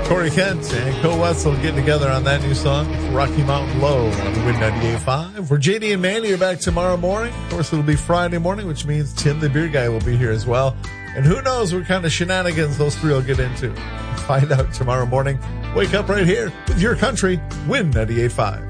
Corey Kent and Co Wetzel getting together on that new song, Rocky Mountain Low on the Win 98.5. We're JD and Mandy are back tomorrow morning. Of course, it'll be Friday morning, which means Tim the Beer Guy will be here as well. And who knows what kind of shenanigans those three will get into. Find out tomorrow morning. Wake up right here with your country, Win 98.5.